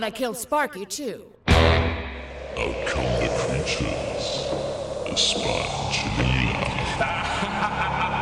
I killed Sparky, too. Out come the creatures. The sponge and the